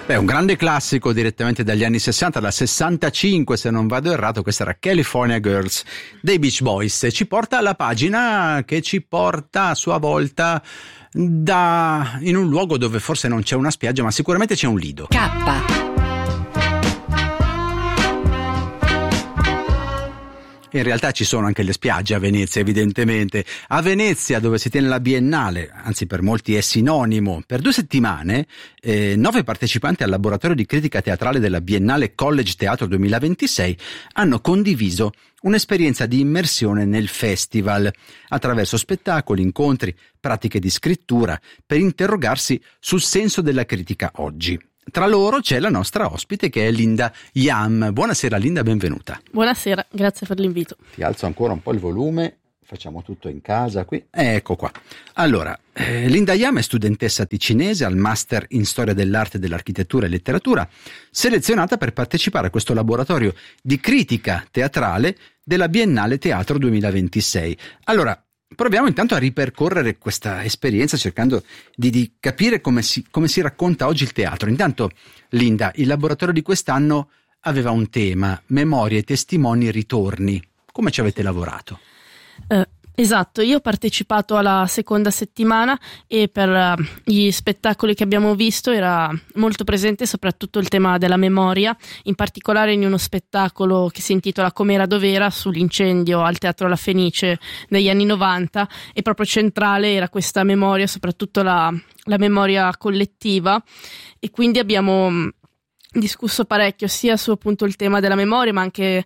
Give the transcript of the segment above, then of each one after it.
Beh, un grande classico direttamente dagli anni 60, dal 65 se non vado errato. Questa era California Girls dei Beach Boys, e ci porta alla pagina che ci porta a sua volta in un luogo dove forse non c'è una spiaggia, ma sicuramente c'è un lido. In realtà ci sono anche le spiagge a Venezia, evidentemente. A Venezia, dove si tiene la Biennale, anzi per molti è sinonimo, per 2 settimane 9 partecipanti al laboratorio di critica teatrale della Biennale College Teatro 2026 hanno condiviso un'esperienza di immersione nel festival, attraverso spettacoli, incontri, pratiche di scrittura, per interrogarsi sul senso della critica oggi. Tra loro c'è la nostra ospite, che è Linda Yam. Buonasera Linda, benvenuta. Buonasera, grazie per l'invito. Ti alzo ancora un po' il volume, facciamo tutto in casa qui. Ecco qua. Allora, Linda Yam è studentessa ticinese al Master in Storia dell'Arte, dell'Architettura e Letteratura, selezionata per partecipare a questo laboratorio di critica teatrale della Biennale Teatro 2026. Allora, proviamo intanto a ripercorrere questa esperienza, cercando di capire come si racconta oggi il teatro. Intanto, Linda, il laboratorio di quest'anno aveva un tema: memorie, testimoni, ritorni. Come ci avete lavorato? Esatto, io ho partecipato alla seconda settimana e per gli spettacoli che abbiamo visto era molto presente soprattutto il tema della memoria, in particolare in uno spettacolo che si intitola Com'era dov'era, sull'incendio al Teatro La Fenice negli anni 90, e proprio centrale era questa memoria, soprattutto la memoria collettiva, e quindi abbiamo discusso parecchio sia su appunto il tema della memoria, ma anche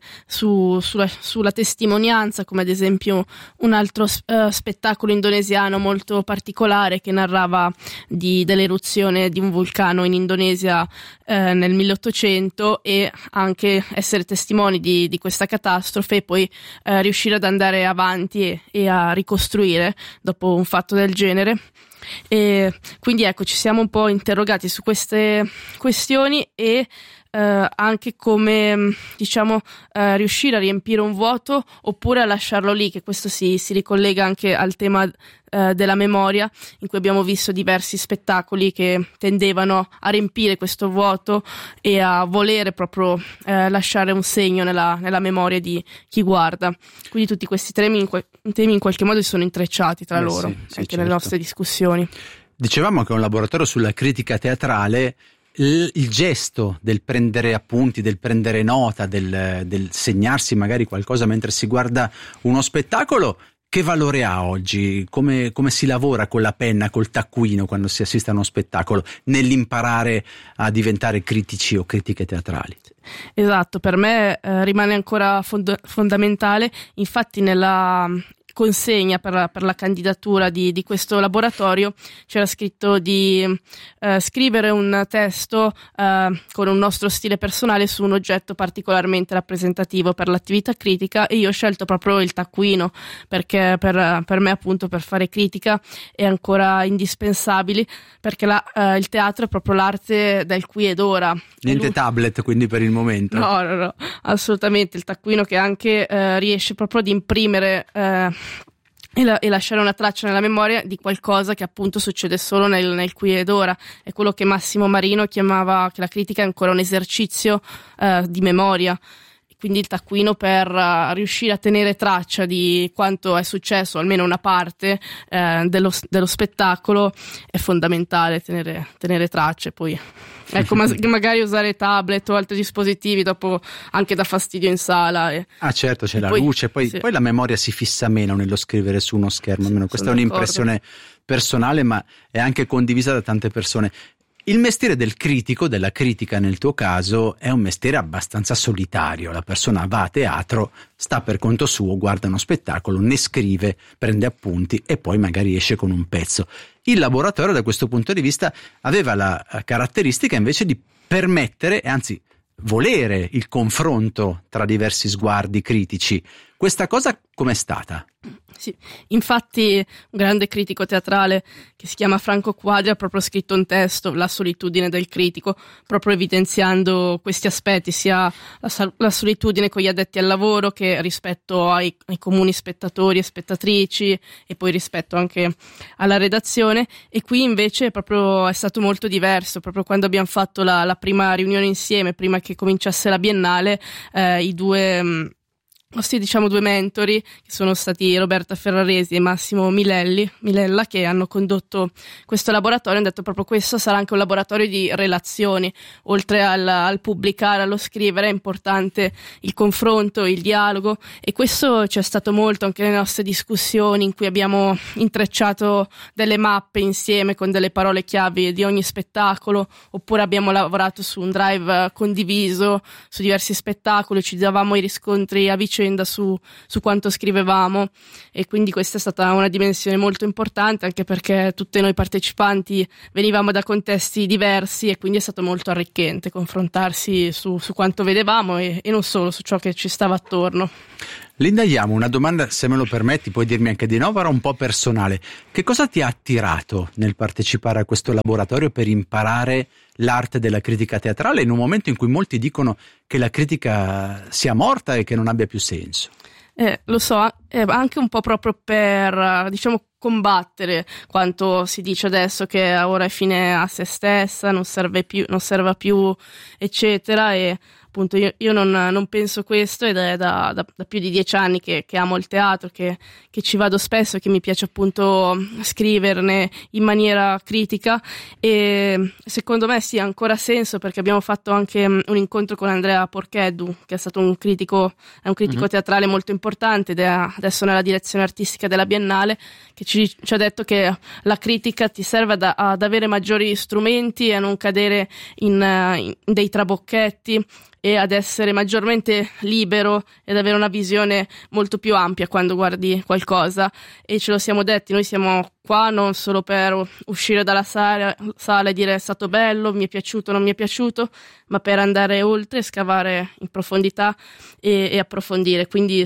sulla testimonianza, come ad esempio un altro spettacolo indonesiano molto particolare che narrava dell'eruzione di un vulcano in Indonesia nel 1800, e anche essere testimoni di questa catastrofe e poi riuscire ad andare avanti e a ricostruire dopo un fatto del genere. E quindi ecco, ci siamo un po' interrogati su queste questioni e anche come riuscire a riempire un vuoto oppure a lasciarlo lì, che questo si ricollega anche al tema della memoria, in cui abbiamo visto diversi spettacoli che tendevano a riempire questo vuoto e a volere proprio lasciare un segno nella memoria di chi guarda. Quindi tutti questi temi in qualche modo si sono intrecciati tra loro, sì, anche certo. nelle nostre discussioni. Dicevamo che è un laboratorio sulla critica teatrale. Il gesto del prendere appunti, del prendere nota, del segnarsi magari qualcosa mentre si guarda uno spettacolo, che valore ha oggi? Come si lavora con la penna, col taccuino, quando si assiste a uno spettacolo, nell'imparare a diventare critici o critiche teatrali? Esatto, per me rimane ancora fondamentale. Infatti nella consegna per la candidatura di questo laboratorio c'era scritto di scrivere un testo con un nostro stile personale su un oggetto particolarmente rappresentativo per l'attività critica, e io ho scelto proprio il taccuino perché per me appunto per fare critica è ancora indispensabile, perché il teatro è proprio l'arte del qui ed ora. Niente tablet quindi per il momento? No, assolutamente. Il taccuino che anche riesce proprio ad imprimere e lasciare una traccia nella memoria di qualcosa che appunto succede solo nel qui ed ora. È quello che Massimo Marino chiamava che la critica è ancora un esercizio di memoria. Quindi il taccuino, per riuscire a tenere traccia di quanto è successo, almeno una parte dello spettacolo, è fondamentale tenere tracce. Poi ecco, magari usare tablet o altri dispositivi dopo anche dà fastidio in sala. Certo, c'è la luce, poi la memoria si fissa meno nello scrivere su uno schermo, almeno questa è un'impressione personale, ma è anche condivisa da tante persone. Il mestiere del critico, della critica nel tuo caso, è un mestiere abbastanza solitario. La persona va a teatro, sta per conto suo, guarda uno spettacolo, ne scrive, prende appunti e poi magari esce con un pezzo. Il laboratorio da questo punto di vista aveva la caratteristica invece di permettere, e anzi volere, il confronto tra diversi sguardi critici. Questa cosa com'è stata? Sì, infatti un grande critico teatrale che si chiama Franco Quadri ha proprio scritto un testo, La solitudine del critico, proprio evidenziando questi aspetti, sia la solitudine con gli addetti al lavoro che rispetto ai comuni spettatori e spettatrici, e poi rispetto anche alla redazione. E qui invece proprio è stato molto diverso, proprio quando abbiamo fatto la prima riunione insieme, prima che cominciasse la Biennale, i due due mentori, che sono stati Roberta Ferraresi e Massimo Milella, che hanno condotto questo laboratorio, hanno detto proprio questo sarà anche un laboratorio di relazioni, oltre al pubblicare, allo scrivere è importante il confronto, il dialogo, e questo c'è stato molto anche nelle nostre discussioni, in cui abbiamo intrecciato delle mappe insieme con delle parole chiavi di ogni spettacolo, oppure abbiamo lavorato su un drive condiviso su diversi spettacoli, ci davamo i riscontri a vicenda su quanto scrivevamo, e quindi questa è stata una dimensione molto importante, anche perché tutte noi partecipanti venivamo da contesti diversi, e quindi è stato molto arricchente confrontarsi su quanto vedevamo e non solo su ciò che ci stava attorno. Linda Iamo, una domanda, se me lo permetti, puoi dirmi anche di no, era un po' personale. Che cosa ti ha attirato nel partecipare a questo laboratorio per imparare l'arte della critica teatrale in un momento in cui molti dicono che la critica sia morta e che non abbia più senso? Lo so, anche un po' proprio per, combattere quanto si dice adesso che ora è fine a se stessa, non serve più, eccetera, e appunto io non penso questo, ed è da più di 10 anni che amo il teatro, che ci vado spesso, che mi piace appunto scriverne in maniera critica, e secondo me sì, ha ancora senso, perché abbiamo fatto anche un incontro con Andrea Porcheddu, che è stato un critico teatrale molto importante, ed è adesso nella direzione artistica della Biennale, che ci ha detto che la critica ti serve ad avere maggiori strumenti e a non cadere in dei trabocchetti, e ad essere maggiormente libero ed avere una visione molto più ampia quando guardi qualcosa. E ce lo siamo detti, noi siamo qua non solo per uscire dalla sala e dire è stato bello, mi è piaciuto, non mi è piaciuto, ma per andare oltre, scavare in profondità e approfondire. Quindi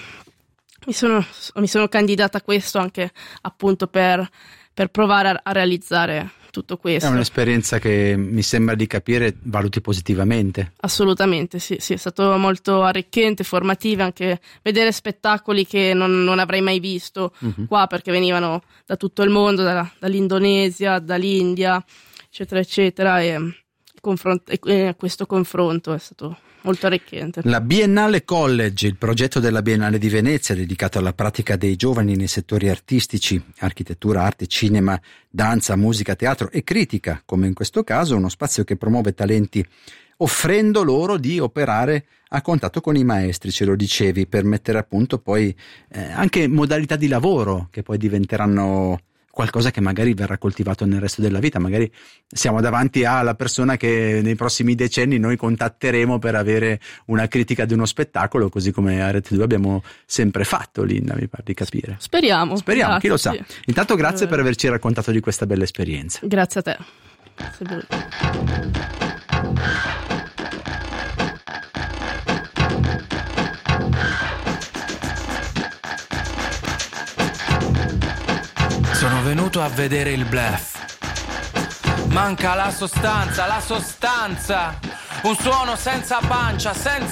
mi sono candidata a questo anche appunto per provare a realizzare tutto questo. È un'esperienza che mi sembra di capire valuti positivamente. Assolutamente, sì, è stato molto arricchente, formativo, anche vedere spettacoli che non avrei mai visto qua, perché venivano da tutto il mondo, dall'Indonesia, dall'India, eccetera, eccetera, e questo confronto è stato molto arricchente. La Biennale College, il progetto della Biennale di Venezia dedicato alla pratica dei giovani nei settori artistici, architettura, arte, cinema, danza, musica, teatro e critica, come in questo caso, uno spazio che promuove talenti offrendo loro di operare a contatto con i maestri, ce lo dicevi, per mettere a punto poi anche modalità di lavoro che poi diventeranno qualcosa che magari verrà coltivato nel resto della vita. Magari siamo davanti alla persona che nei prossimi decenni noi contatteremo per avere una critica di uno spettacolo, così come a Rete 2 abbiamo sempre fatto, Linda, mi pare di capire. Speriamo, grazie, chi lo sa. Sì. Intanto grazie per averci raccontato di questa bella esperienza. Grazie a te. Sono venuto a vedere il bluff. Manca la sostanza. Un suono senza pancia.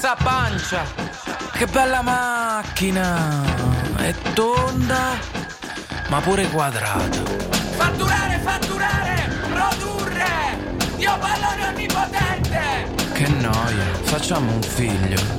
Che bella macchina. È tonda, ma pure quadrata. Fatturare, produrre. Dio pallone onnipotente. Che noia, facciamo un figlio.